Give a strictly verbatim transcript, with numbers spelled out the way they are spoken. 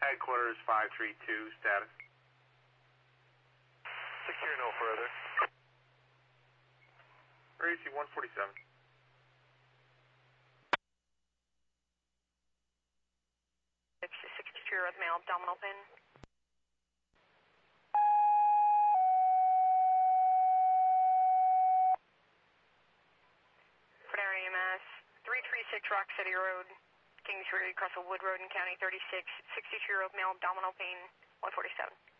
Headquarters five three two, status. Secure no further. R A C one forty-seven. sixty-two at male abdominal pin. Fort Area E M S, three three six Rock City Road, Kingsbury, Crestwood Wood Road in County thirty-six, sixty-two year old male abdominal pain, one forty-seven.